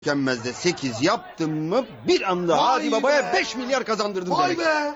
Tükenmez'de 8 yaptım mı bir anda Vay Hadi Baba'ya be. 5 milyar kazandırdım Vay demek. be.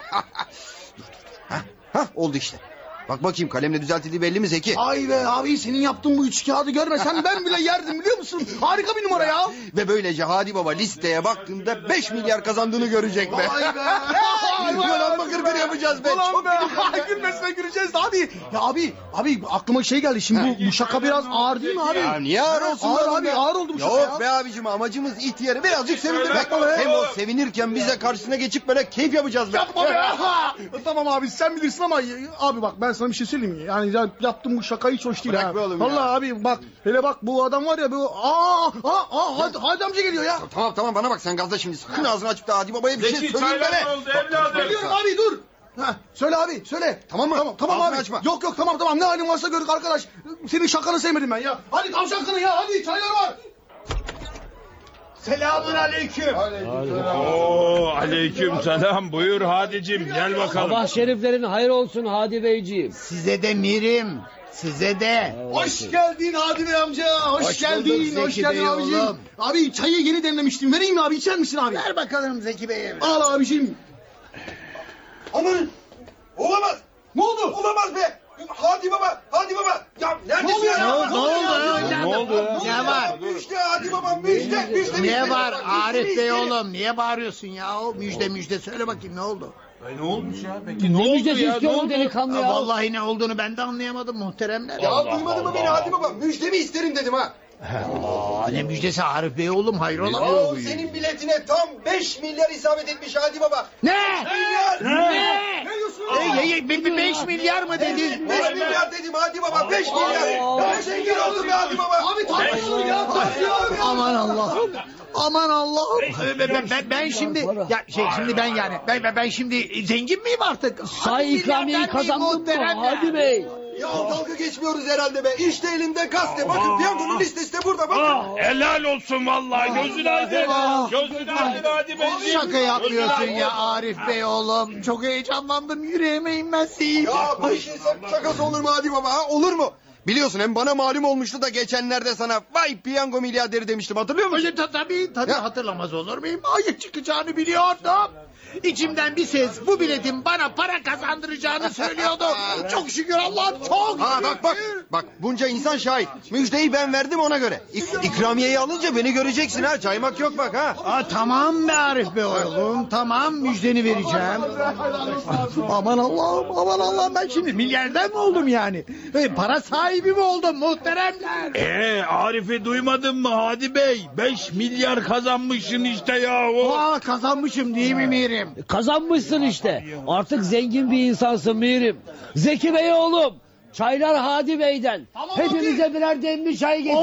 Hah, oldu işte. Bak bakayım kalemle düzeltildiği belli mi Zeki? Ay be abi, senin yaptığın bu üç kağıdı görmesen ben bile yerdim, biliyor musun? Harika bir numara ya. Ve böylece Hadi Baba listeye baktığında 5 milyar kazandığını görecek be. Vay be. Ulan bakır kır yapacağız be. Ulan Çok be. Gülmesine güleceğiz de abi. Ya abi aklıma şey geldi. Şimdi bu şaka biraz ağır değil mi abi? Ya niye ağır olsun? Ağır oğlum abi, be? ağır oldu bu şaka Yok ya. be abicim, amacımız ihtiyarı birazcık sevindirmek. Yapma be. Hem o sevinirken biz de karşısına geçip böyle keyif yapacağız be. Yapma be. Tamam abi, sen bilirsin ama abi bak, ben sana bir şey söyleyeyim mi? Yani yaptığım bu şaka hiç hoş değil. Bırak ha. be oğlum ya. Vallahi abi bak, hele bak bu adam var ya, bu hadi amca geliyor ya. Tamam bana bak, sen gazda şimdi sakın ağzını açıp da Hadi Baba'ya bir şey Zeki söyleyeyim çaylar deme. oldu evladım. Geliyorum abi, dur. Ha, söyle abi, söyle. Tamam mı? Tamam Ağzını abi. açma. Yok tamam, ne halin varsa gördük arkadaş. Senin şakanı sevmedim ben ya. Hadi tavşan kanı ya, hadi çaylar var. Selamun aleyküm. Oo, aleyküm selam. Buyur Hadicim, gel bakalım. Sabah şeriflerin hayır olsun Hadi Beyciğim. Size de Mirim, size de. Hoş geldin Hadi Bey amca. Hoş Hoş geldin. bulduk Hoş Zeki geldin Bey abicim. oğlum. Abi çayı yeni demlemiştim. Vereyim mi abi? İçer misin abi? Ver bakalım Zeki Bey'e. Al abicim. Aman olamaz. Ne oldu? Olamaz be. Hadi Baba. Ya neredesin oluyor ya? ya? Ne oldu? Ne oldu? Ne var? Müjde Hadi Baba, müjde. Ne var Bak, Arif müjde, Bey müjde. oğlum? Niye bağırıyorsun ya? O müjde söyle bakayım, ne oldu? Ne olmuş ya? Peki Ne ne oldu müjdesi ya? istiyor Ne bu oldu? delikanlı ya? Vallahi ne olduğunu ben de anlayamadım muhteremler. Ya duymadın mı beni Hadi Baba? Müjdemi isterim dedim ha. Ne müjdesi Arif Bey oğlum, hayrola? Ya senin biletine tam 5 milyar isabet etmiş Hadi Baba. Ne? Milyar. Ne diyorsun? 5 milyar mı dedin? 5 milyar dedim Hadi Baba, 5 milyar. Ya zengin oldum ya Hadi Baba. Abi tartışalım ya. Tartışalım ya. Aman Allah'ım. Aman Allah'ım. Ben şimdi şimdi ben şimdi zengin miyim artık? Say ikramiyeyi Milyarder miyim kazandın mı muhteremler? Hadi Bey? Ya dalga geçmiyoruz herhalde be. İşte elimde gazete. Bakın piyangonun listesi de burada bakın. Helal olsun vallahi. Gözün aydın. Gözün aydın Hadi Beyciğim. Şaka yapmıyorsun ya Arif Bey oğlum. Çok heyecanlandım, yüreğime inmezsin. Ya bu işin şakası olur mu Hadi Baba ha? Olur mu? Biliyorsun, hem bana malum olmuştu da geçenlerde sana vay piyango milyarderi demiştim, hatırlıyor musun? Tabii Ya. hatırlamaz olur muyum? Hayır, çıkacağını biliyordum. İçimden bir ses bu biletin bana para kazandıracağını söylüyordu. Çok şükür Allah'ım, çok Ha şükür. bak bunca insan şahit. Müjdeyi ben verdim ona göre. İkramiyeyi alınca beni göreceksin ha. Çaymak yok bak ha. Tamam be Arif Bey oğlum, tamam, müjdeni vereceğim. Aman Allah'ım, ben şimdi milyarder mi oldum yani? Para sahibi mi oldum muhteremler? Arif'i duymadın mı Hadi Bey? 5 milyar kazanmışsın işte yahu. Kazanmışım değil mi Mirim? Kazanmışsın işte. Artık zengin bir insansın Mirim. Zeki Bey oğlum. Çaylar Hadi Bey'den. Hepimize birer demli çay getir.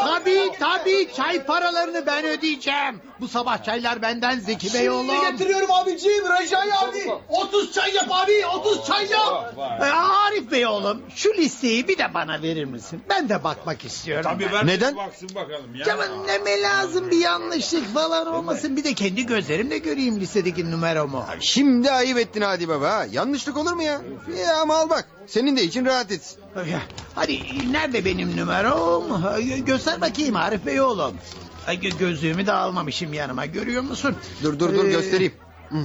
Tabii, çay paralarını ben ödeyeceğim. Bu sabah çaylar benden Zeki Bey oğlum. Şimdi getiriyorum abicim. Recai abi. 30 çay yap abi. 30 çay yap. Arif Bey oğlum, şu listeyi bir de bana verir misin? Ben de bakmak istiyorum. Tabii ver. Neden? Baksın bakalım ya. Canım, neme lazım, bir yanlışlık falan olmasın. Bir de kendi gözlerimle göreyim listedeki numaramı. Şimdi ayıp ettin Hadi Baba ha. Yanlışlık olur mu ya? Ya ama al bak. Senin de için rahat etsin. Hadi nerede benim numaram? Göster bakayım Arif Bey oğlum. Gözlüğümü de almamışım yanıma, görüyor musun? Dur göstereyim.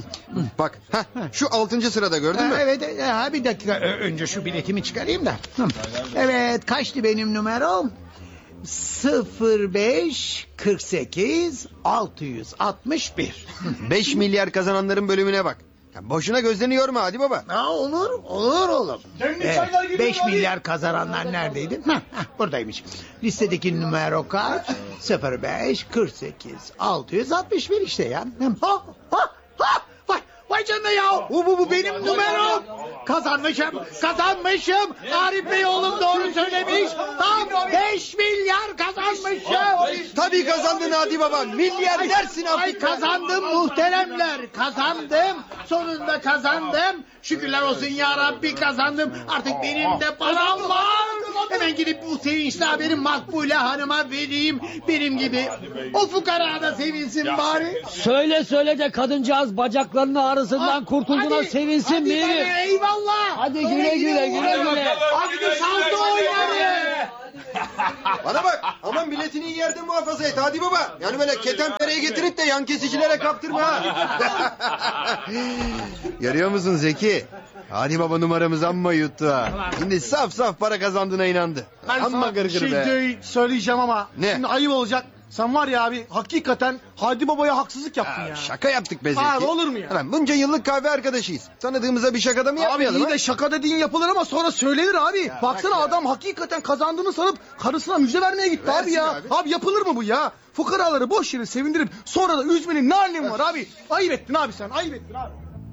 Bak şu 6. sırada gördün mü? Evet, bir dakika, önce şu biletimi çıkarayım da. Evet, kaçtı benim numaram? 0548 661. 5 milyar kazananların bölümüne bak. Ya boşuna gözlerini yorma Hadi Baba. Olur oğlum. Demli çaylar gibi 5 abi. milyar kazananlar neredeydi? Buradaymış. Listedeki numara kaç? 0548 661 işte ya. Vay canına ya. Bu benim numaram. Kazanmışım. Arif Bey oğlum doğru söylemiş. Tam 5 milyar kazanmışım. Tabii kazandın Hadi Baba. Milyar dersin artık. Kazandım muhteremler. Kazandım. Sonunda kazandım. Şükürler olsun ya Rabbi, kazandım. Artık benim de param var. Hemen gidip bu sevinçli haberi Makbule Hanım'a vereyim. Benim gibi. O fukara da sevinsin bari. Söyle de kadıncağız bacaklarının ağrısından kurtulduğuna sevinsin hadi Mirim. bana, eyvallah. Hadi güle güle. Hadi saldı oynarım. Bana bak, aman biletini iyi yerde muhafaza et Hadi Baba. Yani böyle ketenpereye getirip de yan kesicilere kaptırma ha. Görüyor musun Zeki? Hadi Baba numaramız amma yuttu ha. Şimdi saf saf para kazandığına inandı. Ben Amma sana bir gırgır şey be. söyleyeceğim ama. Ne? Şimdi ayıp olacak. Sen var ya abi hakikaten Hadi Baba'ya haksızlık yaptın ya. Şaka yaptık be Zeki. Abi olur mu ya? Lan bunca yıllık kahve arkadaşıyız. Tanıdığımıza bir şaka da mı Abi yapmayalım iyi ha? de şaka dediğin yapılır ama sonra söylenir abi. Baksana adam hakikaten kazandığını sanıp karısına müjde vermeye gitti Versin abi ya. abi. Abi yapılır mı bu ya? Fukaraları boş yere sevindirip sonra da üzmenin ne anlamı var abi? Ayıp ettin abi sen, ayıp ettin abi.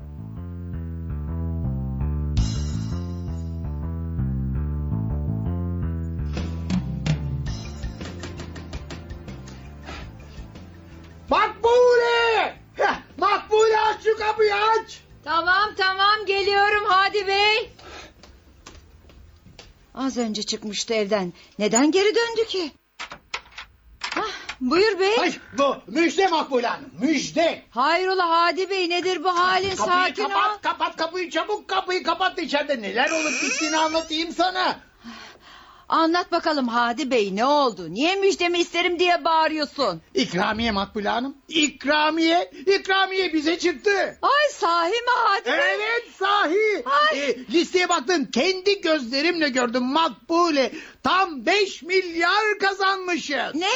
Makbule! Heh, Makbule aç şu kapıyı aç. Tamam geliyorum Hadi Bey. Az önce çıkmıştı evden. Neden geri döndü ki? Buyur bey. Ay, bu müjde Makbule Hanım, müjde. Hayrola Hadi Bey, nedir bu halin? Kapıyı Sakin kapat, ol. kapat kapıyı çabuk, kapıyı kapat, içeride neler olup bittiğini anlatayım sana. Anlat bakalım Hadi Bey, ne oldu? Niye müjdemi isterim diye bağırıyorsun? İkramiye Makbule Hanım, ikramiye bize çıktı. Ay sahi mi Hadi Bey? Evet sahi. Ay. Listeye baktım, kendi gözlerimle gördüm Makbule. Tam 5 milyar kazanmışız. Ne?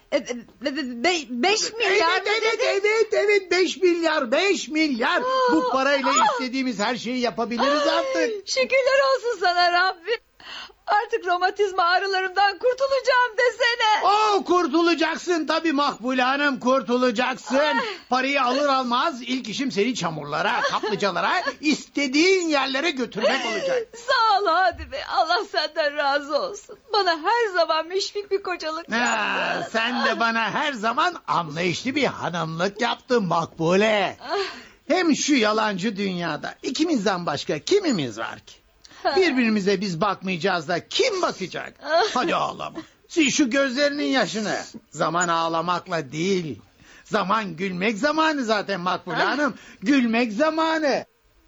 5 milyar mı dedin? Evet 5 milyar. Bu parayla istediğimiz her şeyi yapabiliriz artık. Şükürler olsun sana Rabbim. Artık romatizma ağrılarımdan kurtulacağım desene. Kurtulacaksın tabii Makbule Hanım, kurtulacaksın. Parayı alır almaz ilk işim seni çamurlara, kaplıcalara, istediğin yerlere götürmek olacak. Sağ ol Hadi Bey. Allah senden razı olsun. Bana her zaman müşfik bir kocalık yaptın. Sen de bana her zaman anlayışlı bir hanımlık yaptın Makbule. Hem şu yalancı dünyada ikimizden başka kimimiz var ki? Birbirimize biz bakmayacağız da kim bakacak? Hadi ağlama. Sil şu gözlerinin yaşını. Zaman ağlamakla değil. Zaman gülmek zamanı zaten Makbule Hanım. Gülmek zamanı.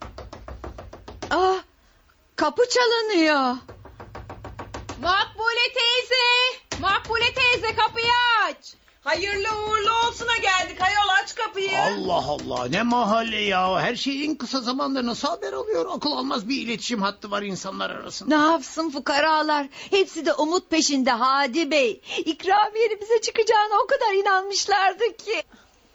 Kapı çalınıyor. Makbule teyze kapıyı aç. Hayırlı uğurlu olsuna geldik. Hayol aç kapıyı. Allah Allah, ne mahalle ya. Her şey en kısa zamanda nasıl haber alıyor? Akıl almaz bir iletişim hattı var insanlar arasında. Ne yapsın fukaralar? Hepsi de umut peşinde Hadi Bey. İkramiyenin bize çıkacağına o kadar inanmışlardı ki.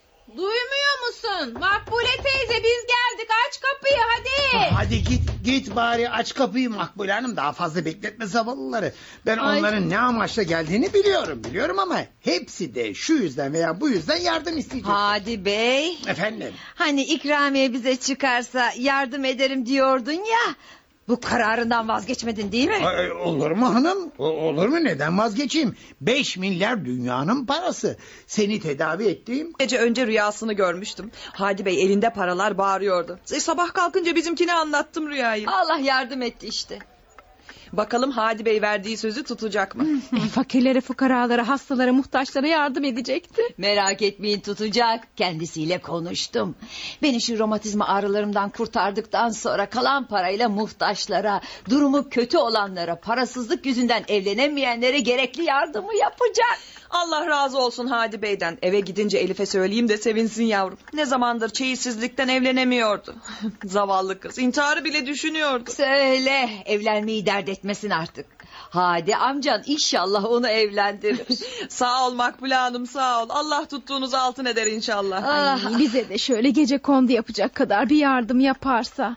Duymuyor musun? Makbule teyze biz geldik. Aç kapıyı hadi. Hadi git bari aç kapıyı Makbule Hanım, daha fazla bekletme zavallıları. Ben onların ne amaçla geldiğini biliyorum ama hepsi de şu yüzden veya bu yüzden yardım isteyecek. Hadi Bey. Efendim? Hani ikramiye bize çıkarsa yardım ederim diyordun ya. Bu kararından vazgeçmedin değil mi? Olur mu hanım? Olur mu? Neden vazgeçeyim? 5 milyar dünyanın parası. Seni tedavi ettiğim... Gece önce rüyasını görmüştüm. Hadi Bey elinde paralar bağırıyordu. Sabah kalkınca bizimkine anlattım rüyayı. Allah yardım etti işte. Bakalım Hadi Bey verdiği sözü tutacak mı? Fakirlere, fukaralara, hastalara, muhtaçlara yardım edecekti. Merak etmeyin, tutacak. Kendisiyle konuştum. Beni şu romatizma ağrılarımdan kurtardıktan sonra kalan parayla muhtaçlara, durumu kötü olanlara, parasızlık yüzünden evlenemeyenlere gerekli yardımı yapacak. Allah razı olsun Hadi Bey'den. Eve gidince Elif'e söyleyeyim de sevinsin yavrum. Ne zamandır çeyizsizlikten evlenemiyordu. Zavallı kız intiharı bile düşünüyordu. Söyle, evlenmeyi dert etmesin artık. Hadi amcan inşallah onu evlendirir. Sağ ol Makbule Hanım, sağ ol. Allah tuttuğunuzu altın eder inşallah. Ay, bize de şöyle gece kondu yapacak kadar bir yardım yaparsa.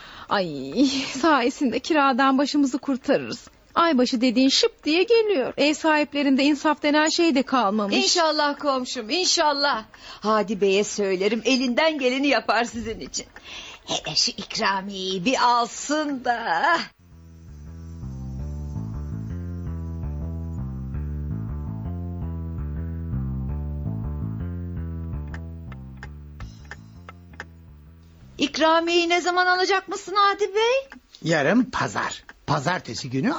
Ay, sayesinde kiradan başımızı kurtarırız. Aybaşı dediğin şıp diye geliyor. Ev sahiplerinde insaf denen şey de kalmamış. İnşallah komşum, inşallah. Hadi Bey'e söylerim, elinden geleni yapar sizin için. Hele şu ikramiyeyi bir alsın da. İkramiyeyi ne zaman alacak mısın Hadi Bey? Yarın pazar. Pazartesi günü